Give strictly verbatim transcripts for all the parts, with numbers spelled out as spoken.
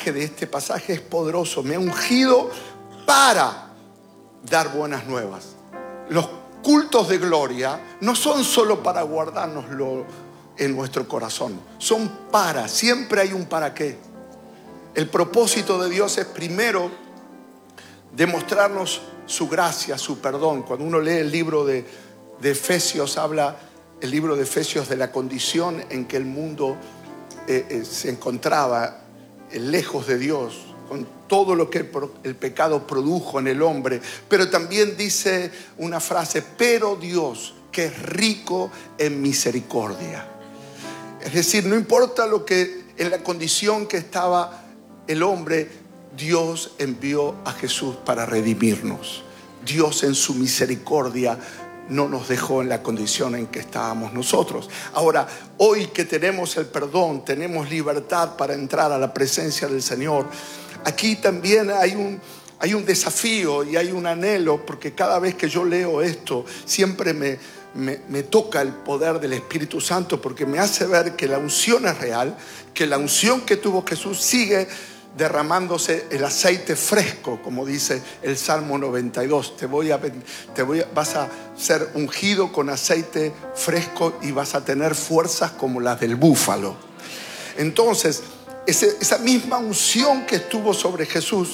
mensaje de este pasaje es poderoso. Me ha ungido para dar buenas nuevas. Los cultos de gloria no son solo para guardárnoslo en nuestro corazón, son para, siempre hay un para qué. El propósito de Dios es primero demostrarnos su gracia, su perdón. Cuando uno lee el libro de, de Efesios, habla el libro de Efesios de la condición en que el mundo eh, eh, se encontraba eh, lejos de Dios, con todo lo que el, el pecado produjo en el hombre. Pero también dice una frase: pero Dios, que es rico en misericordia. Es decir, no importa lo que en la condición que estaba el hombre, Dios envió a Jesús para redimirnos. Dios en su misericordia no nos dejó en la condición en que estábamos nosotros. Ahora, hoy que tenemos el perdón, tenemos libertad para entrar a la presencia del Señor. Aquí también hay un, hay un desafío y hay un anhelo, porque cada vez que yo leo esto, siempre me, me, me toca el poder del Espíritu Santo, porque me hace ver que la unción es real, que la unción que tuvo Jesús sigue derramándose, el aceite fresco, como dice el Salmo noventa y dos. Te voy a, te voy a, vas a ser ungido con aceite fresco y vas a tener fuerzas como las del búfalo. Entonces, ese, esa misma unción que estuvo sobre Jesús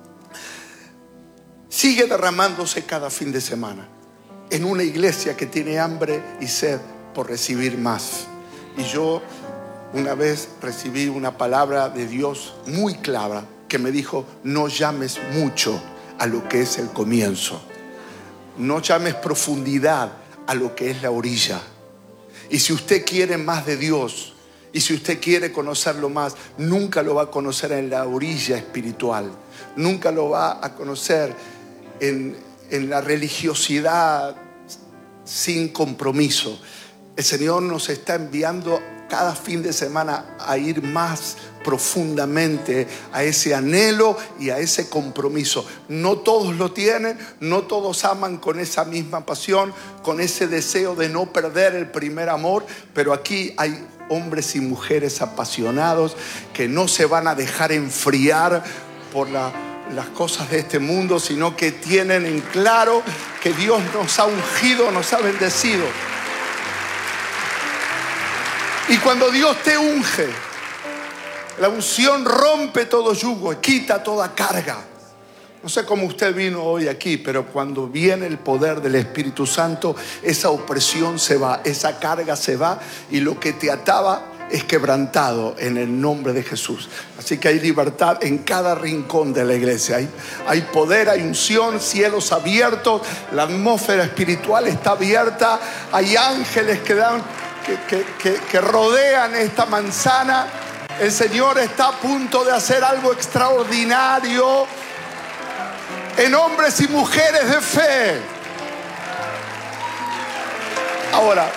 sigue derramándose cada fin de semana en una iglesia que tiene hambre y sed por recibir más. Y yo una vez recibí una palabra de Dios muy clara que me dijo: no llames mucho a lo que es el comienzo, no llames profundidad a lo que es la orilla. Y si usted quiere más de Dios, y si usted quiere conocerlo más, nunca lo va a conocer en la orilla espiritual, nunca lo va a conocer en, en la religiosidad sin compromiso. El Señor nos está enviando cada fin de semana a ir más profundamente a ese anhelo y a ese compromiso. No todos lo tienen, no todos aman con esa misma pasión, con ese deseo de no perder el primer amor, pero aquí hay hombres y mujeres apasionados que no se van a dejar enfriar por la, las cosas de este mundo, sino que tienen en claro que Dios nos ha ungido, nos ha bendecido. Y cuando Dios te unge, la unción rompe todo yugo, quita toda carga. No sé cómo usted vino hoy aquí, pero cuando viene el poder del Espíritu Santo, esa opresión se va, esa carga se va, y lo que te ataba es quebrantado en el nombre de Jesús. Así que hay libertad en cada rincón de la iglesia. Hay, hay poder, hay unción, cielos abiertos, la atmósfera espiritual está abierta, hay ángeles que dan... Que, que, que, que rodean esta manzana. El Señor está a punto de hacer algo extraordinario en hombres y mujeres de fe. Ahora,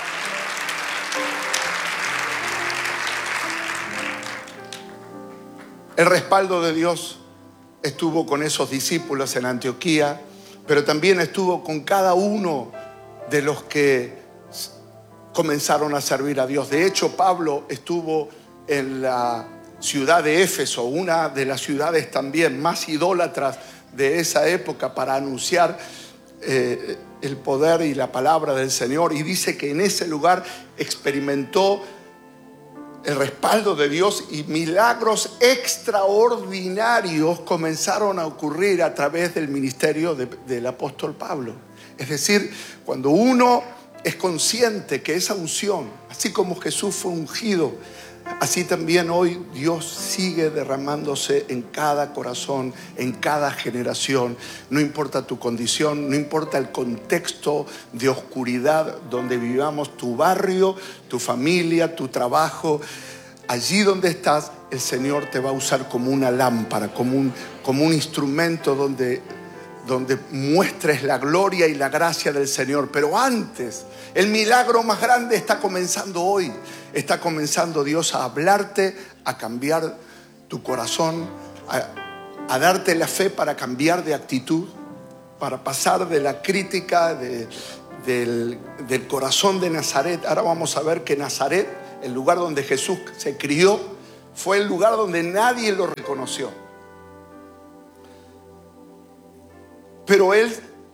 el respaldo de Dios estuvo con esos discípulos en Antioquía, pero también estuvo con cada uno de los que comenzaron a servir a Dios. De hecho, Pablo estuvo en la ciudad de Éfeso, una de las ciudades también más idólatras de esa época, para anunciar eh, el poder y la palabra del Señor. Y dice que en ese lugar experimentó el respaldo de Dios y milagros extraordinarios comenzaron a ocurrir a través del ministerio de, del apóstol Pablo. Es decir, cuando uno es consciente que esa unción, así como Jesús fue ungido, así también hoy Dios sigue derramándose en cada corazón, en cada generación. No importa tu condición, no importa el contexto de oscuridad donde vivamos, tu barrio, tu familia, tu trabajo. Allí donde estás, el Señor te va a usar como una lámpara, como un, como un instrumento donde, donde muestres la gloria y la gracia del Señor. Pero antes, el milagro más grande está comenzando hoy. Está comenzando Dios a hablarte, a cambiar tu corazón, a, a darte la fe para cambiar de actitud, para pasar de la crítica de, del, del corazón de Nazaret. Ahora vamos a ver que Nazaret, el lugar donde Jesús se crió, Fue el lugar donde nadie lo reconoció. Pero él,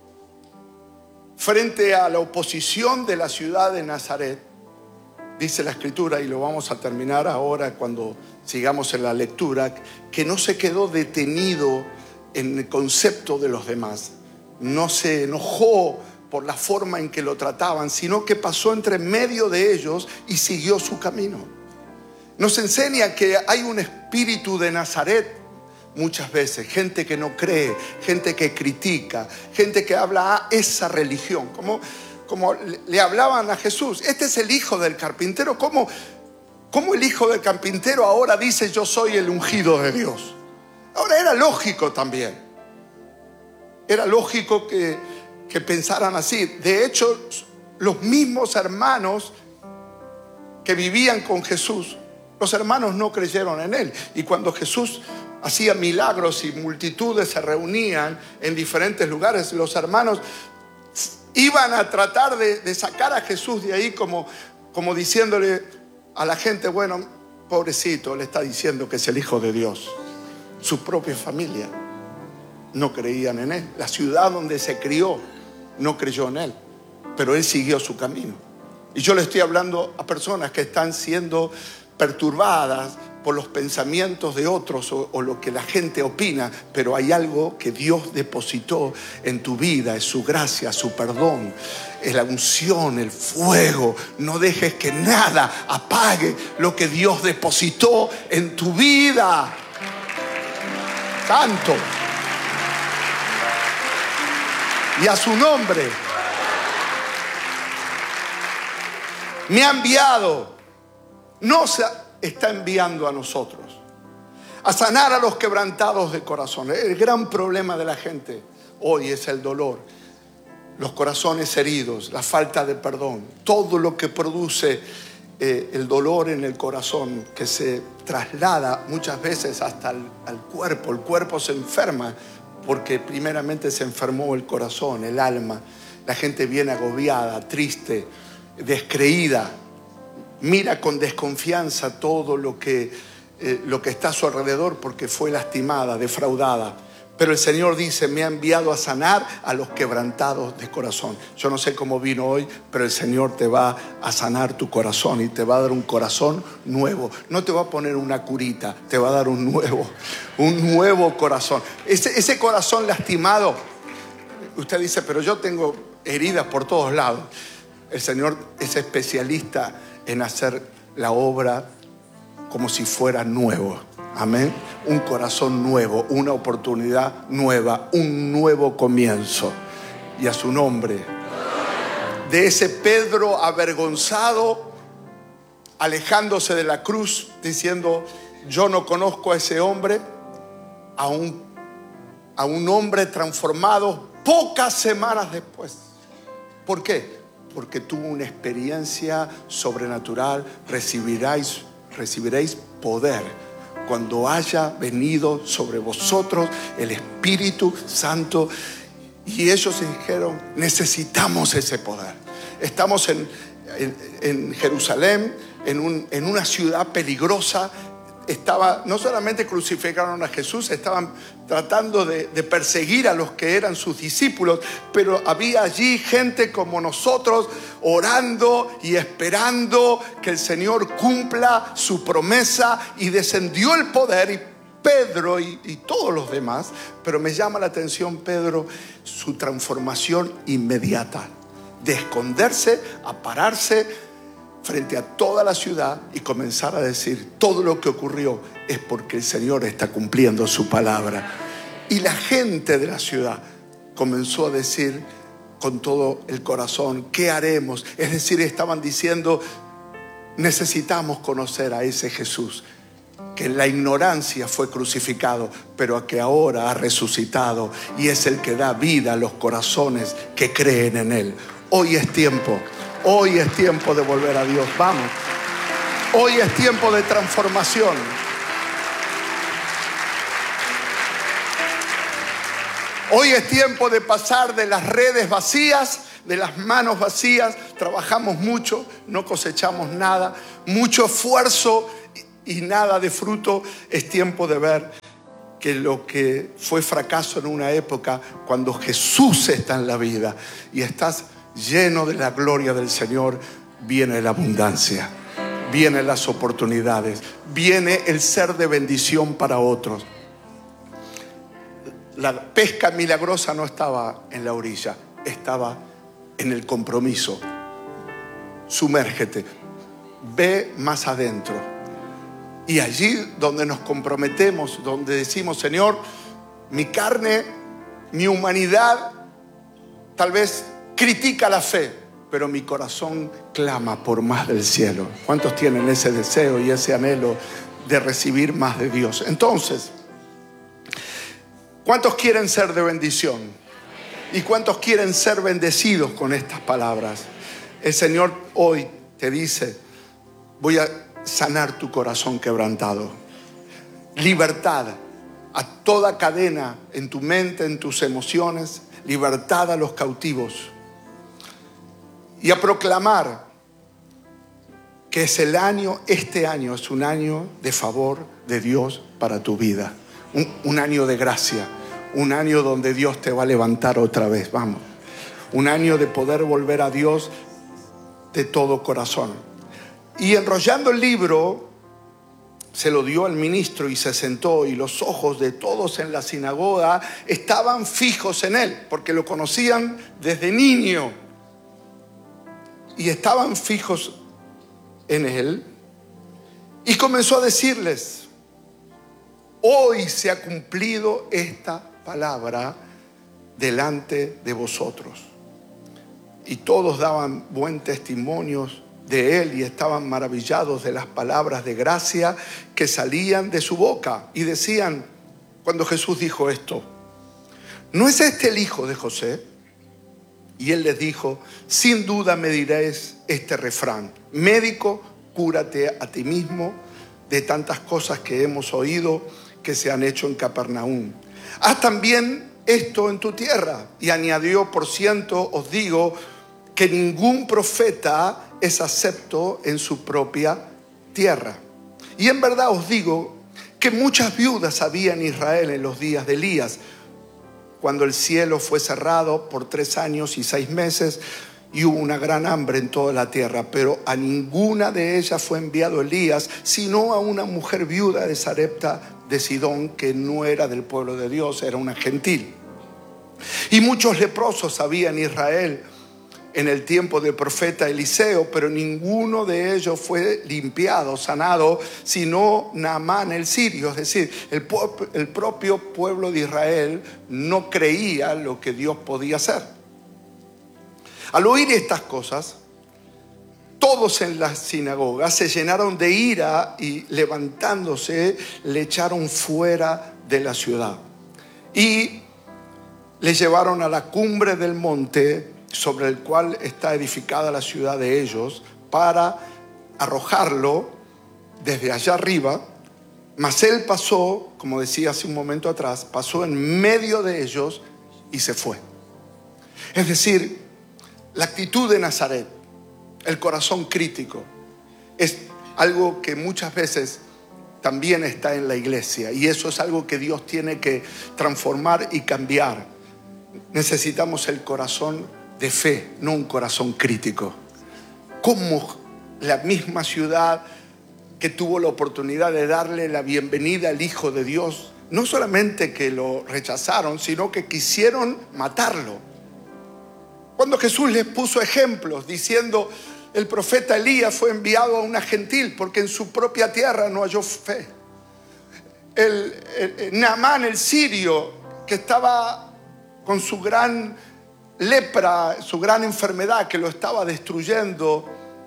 frente a la oposición de la ciudad de Nazaret, dice la Escritura, y lo vamos a terminar ahora cuando sigamos en la lectura, que no se quedó detenido en el concepto de los demás. No se enojó por la forma en que lo trataban, sino que pasó entre medio de ellos y siguió su camino. Nos enseña que hay un espíritu de Nazaret muchas veces, gente que no cree, gente que critica, gente que habla a esa religión, como, como le hablaban a Jesús. Este es el hijo del carpintero. ¿Cómo, cómo el hijo del carpintero ahora dice yo soy el ungido de Dios? Ahora era lógico también. Era lógico que, que pensaran así. De hecho, los mismos hermanos que vivían con Jesús, los hermanos no creyeron en él. Y cuando Jesús hacía milagros y multitudes se reunían en diferentes lugares, los hermanos iban a tratar de, de sacar a Jesús de ahí, como, como diciéndole a la gente, bueno, pobrecito, le está diciendo que es el Hijo de Dios. Su propia familia no creían en él. La ciudad donde se crió no creyó en él, pero él siguió su camino. Y yo le estoy hablando a personas que están siendo perturbadas por los pensamientos de otros o, o lo que la gente opina, pero hay algo que Dios depositó en tu vida, es su gracia, su perdón, es la unción, el fuego. No dejes que nada apague lo que Dios depositó en tu vida. Tanto. Y a su nombre me ha enviado, no se está enviando a nosotros, a sanar a los quebrantados de corazón. El gran problema de la gente hoy es el dolor, los corazones heridos, la falta de perdón, todo lo que produce eh, el dolor en el corazón, que se traslada muchas veces hasta el, al cuerpo. El cuerpo se enferma porque primeramente se enfermó el corazón, el alma. La gente viene agobiada, triste, descreída. Mira con desconfianza todo lo que, eh, lo que está a su alrededor porque fue lastimada, defraudada. Pero el Señor dice, me ha enviado a sanar a los quebrantados de corazón. Yo no sé cómo vino hoy, pero el Señor te va a sanar tu corazón y te va a dar un corazón nuevo. No te va a poner una curita, te va a dar un nuevo, un nuevo corazón. Ese, ese corazón lastimado, usted dice, pero yo tengo heridas por todos lados. El Señor es especialista en hacer la obra como si fuera nuevo. Amén. Un corazón nuevo, una oportunidad nueva, un nuevo comienzo. Y a su nombre, de ese Pedro avergonzado, alejándose de la cruz, diciendo, yo no conozco a ese hombre, a un, a un hombre transformado pocas semanas después. ¿Por qué? Porque tuvo una experiencia sobrenatural. Recibiréis, recibiréis poder cuando haya venido sobre vosotros el Espíritu Santo. Y ellos dijeron, necesitamos ese poder. Estamos en, en, en Jerusalén, en, un, en una ciudad peligrosa. Estaba, no solamente crucificaron a Jesús, estaban tratando de, de perseguir a los que eran sus discípulos, pero había allí gente como nosotros orando y esperando que el Señor cumpla su promesa, y descendió el poder. Y Pedro y, y todos los demás, pero me llama la atención Pedro, su transformación inmediata, de esconderse a pararse frente a toda la ciudad y comenzar a decir, todo lo que ocurrió es porque el Señor está cumpliendo su palabra. Y la gente de la ciudad comenzó a decir con todo el corazón, ¿qué haremos? Es decir, estaban diciendo, necesitamos conocer a ese Jesús que en la ignorancia fue crucificado, pero que ahora ha resucitado y es el que da vida a los corazones que creen en Él. Hoy es tiempo. Hoy es tiempo de volver a Dios. Vamos. Hoy es tiempo de transformación. Hoy es tiempo de pasar de las redes vacías, de las manos vacías. Trabajamos mucho, no cosechamos nada. Mucho esfuerzo y nada de fruto, es tiempo de ver que lo que fue fracaso en una época, cuando Jesús está en la vida y estás lleno de la gloria del Señor, viene la abundancia, vienen las oportunidades, viene el ser de bendición para otros. La pesca milagrosa no estaba en la orilla, estaba en el compromiso. Sumérgete, ve más adentro. Y allí donde nos comprometemos, donde decimos: Señor, mi carne, mi humanidad tal vez critica la fe, pero mi corazón clama por más del cielo. ¿Cuántos tienen ese deseo y ese anhelo de recibir más de Dios? Entonces, ¿cuántos quieren ser de bendición? ¿Y cuántos quieren ser bendecidos con estas palabras? El Señor hoy te dice: voy a sanar tu corazón quebrantado. Libertad a toda cadena en tu mente, en tus emociones. Libertad a los cautivos. Y a proclamar que es el año, este año es un año de favor de Dios para tu vida. Un, un año de gracia. Un año donde Dios te va a levantar otra vez. Vamos. Un año de poder volver a Dios de todo corazón. Y enrollando el libro, se lo dio al ministro y se sentó, y los ojos de todos en la sinagoga estaban fijos en él, porque lo conocían desde niño. Y estaban fijos en él. Y comenzó a decirles: hoy se ha cumplido esta palabra delante de vosotros. Y todos daban buen testimonio de él y estaban maravillados de las palabras de gracia que salían de su boca. Y decían, cuando Jesús dijo esto: ¿no es este el hijo de José? Y él les dijo: sin duda me diréis este refrán: médico, cúrate a ti mismo de tantas cosas que hemos oído que se han hecho en Capernaum. Haz también esto en tu tierra. Y añadió: por ciento os digo que ningún profeta es acepto en su propia tierra. Y en verdad os digo que muchas viudas había en Israel en los días de Elías, cuando el cielo fue cerrado por tres años y seis meses y hubo una gran hambre en toda la tierra. Pero a ninguna de ellas fue enviado Elías, sino a una mujer viuda de Sarepta de Sidón, que no era del pueblo de Dios, era una gentil. Y muchos leprosos había en Israel en el tiempo del profeta Eliseo, pero ninguno de ellos fue limpiado, sanado, sino Naamán el sirio. Es decir, el, el propio pueblo de Israel no creía lo que Dios podía hacer. Al oír estas cosas, todos en la sinagoga se llenaron de ira y, levantándose, le echaron fuera de la ciudad. Y le llevaron a la cumbre del monte sobre el cual está edificada la ciudad de ellos, para arrojarlo desde allá arriba. Mas él pasó, como decía hace un momento atrás, pasó en medio de ellos y se fue. Es decir, la actitud de Nazaret, el corazón crítico, es algo que muchas veces también está en la iglesia, y eso es algo que Dios tiene que transformar y cambiar. Necesitamos el corazón de fe, no un corazón crítico. Como la misma ciudad que tuvo la oportunidad de darle la bienvenida al Hijo de Dios, no solamente que lo rechazaron, sino que quisieron matarlo. Cuando Jesús les puso ejemplos diciendo: el profeta Elías fue enviado a una gentil porque en su propia tierra no halló fe. El, el, el Naamán el sirio, que estaba con su gran lepra, su gran enfermedad que lo estaba destruyendo,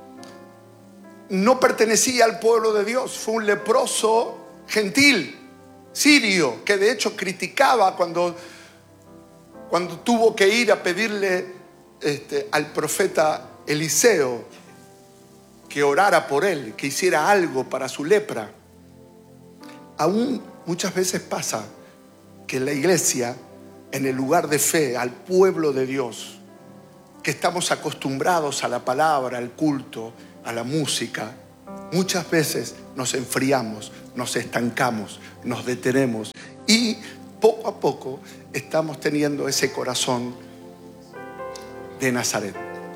no pertenecía al pueblo de Dios. Fue un leproso gentil, sirio, que de hecho criticaba cuando, cuando tuvo que ir a pedirle este, al profeta Eliseo que orara por él, que hiciera algo para su lepra. Aún muchas veces pasa que la iglesia, en el lugar de fe, al pueblo de Dios, que estamos acostumbrados a la palabra, al culto, a la música, Muchas veces nos enfriamos, nos estancamos, nos detenemos y poco a poco estamos teniendo ese corazón de Nazaret.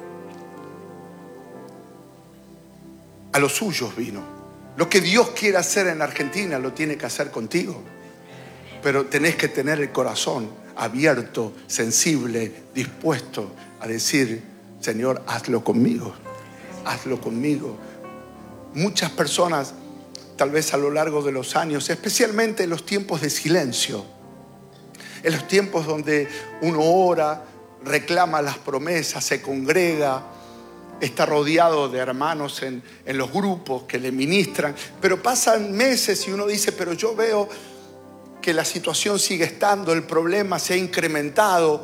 A los suyos vino. Lo que Dios quiere hacer en Argentina lo tiene que hacer contigo. Pero tenés que tener el corazón abierto, sensible, dispuesto a decir: Señor, hazlo conmigo, hazlo conmigo. Muchas personas, tal vez a lo largo de los años, especialmente en los tiempos de silencio, en los tiempos donde uno ora, reclama las promesas, se congrega, está rodeado de hermanos en, en los grupos que le ministran, pero pasan meses y uno dice: pero yo veo que la situación sigue estando, el problema se ha incrementado.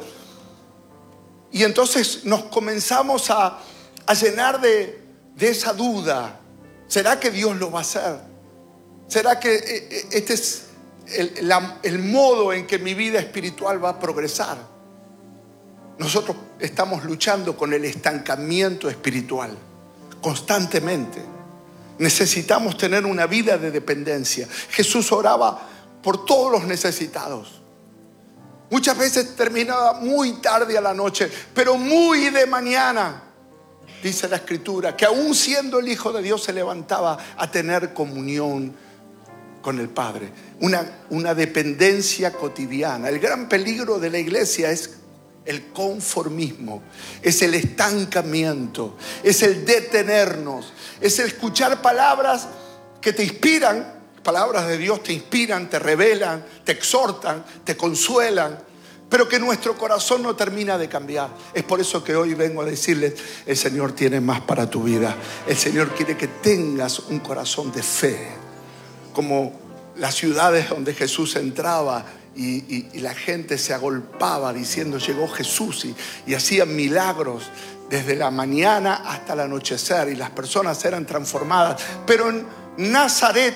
Y entonces nos comenzamos a, a llenar de, de esa duda. ¿Será que Dios lo va a hacer? ¿Será que este es el, la, el modo en que mi vida espiritual va a progresar? Nosotros estamos luchando con el estancamiento espiritual constantemente. Necesitamos tener una vida de dependencia. Jesús oraba por todos los necesitados. Muchas veces terminaba muy tarde a la noche, pero muy de mañana. Dice la Escritura que aún siendo el Hijo de Dios se levantaba a tener comunión con el Padre. Una, una dependencia cotidiana. El gran peligro de la iglesia es el conformismo, es el estancamiento, es el detenernos, es el escuchar palabras que te inspiran. Palabras de Dios te inspiran, te revelan, te exhortan, te consuelan, pero que nuestro corazón no termina de cambiar. Es por eso que hoy vengo a decirles: el Señor tiene más para tu vida. El Señor quiere que tengas un corazón de fe, como las ciudades donde Jesús entraba y, y, y la gente se agolpaba diciendo: llegó Jesús, y, y hacían milagros desde la mañana hasta el anochecer, y las personas eran transformadas. Pero en Nazaret,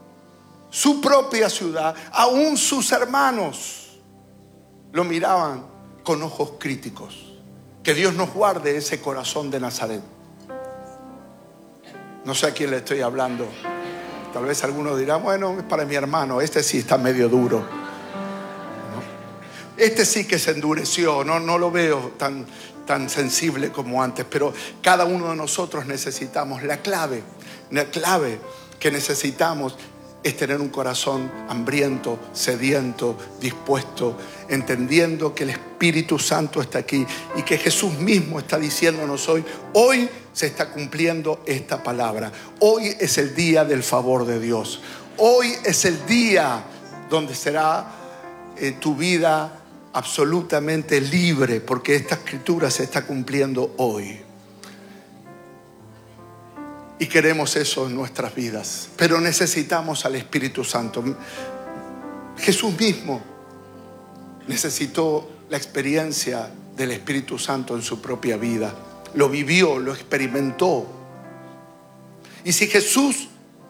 su propia ciudad, aún sus hermanos lo miraban con ojos críticos. Que Dios nos guarde ese corazón de Nazaret. No sé a quién le estoy hablando. Tal vez algunos dirán: bueno, es para mi hermano, este sí está medio duro, ¿no? Este sí que se endureció, no, no lo veo tan, tan sensible como antes. Pero cada uno de nosotros necesitamos la clave, la clave que necesitamos es tener un corazón hambriento, sediento, dispuesto, entendiendo que el Espíritu Santo está aquí y que Jesús mismo está diciéndonos hoy: hoy se está cumpliendo esta palabra. Hoy es el día del favor de Dios. Hoy es el día donde será eh, tu vida absolutamente libre, porque esta escritura se está cumpliendo hoy. Y queremos eso en nuestras vidas, pero necesitamos al Espíritu Santo. Jesús mismo necesitó la experiencia del Espíritu Santo en su propia vida. Lo vivió, lo experimentó. Y si Jesús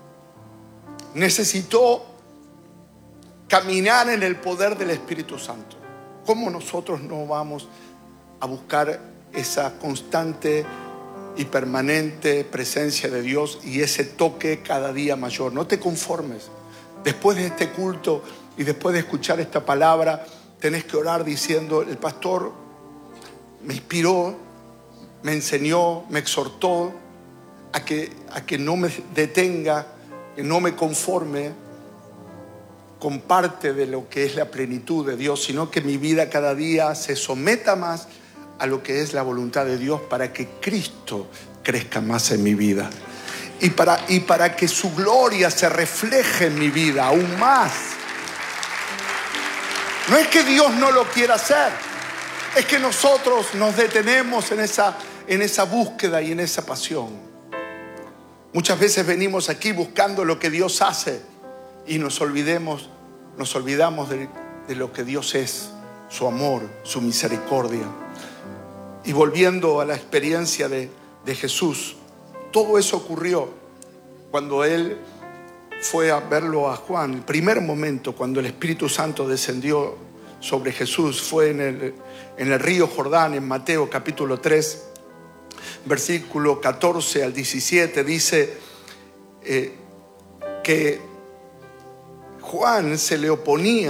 necesitó caminar en el poder del Espíritu Santo, ¿cómo nosotros no vamos a buscar esa constante y permanente presencia de Dios y ese toque cada día mayor? No te conformes. Después de este culto y después de escuchar esta palabra, tenés que orar diciendo: el pastor me inspiró, me enseñó, me exhortó a que, a que no me detenga, que no me conforme con parte de lo que es la plenitud de Dios, sino que mi vida cada día se someta más a lo que es la voluntad de Dios, para que Cristo crezca más en mi vida y para, y para que su gloria se refleje en mi vida aún más. No es que Dios no lo quiera hacer, es que nosotros nos detenemos en esa, en esa búsqueda y en esa pasión. Muchas veces venimos aquí buscando lo que Dios hace y nos olvidemos, nos olvidamos de, de lo que Dios es, su amor, su misericordia. Y volviendo a la experiencia de, de Jesús, todo eso ocurrió cuando Él fue a verlo a Juan. El primer momento cuando el Espíritu Santo descendió sobre Jesús fue en el, en el río Jordán, en Mateo capítulo tres, versículo catorce al diecisiete. Dice: eh, que Juan se le oponía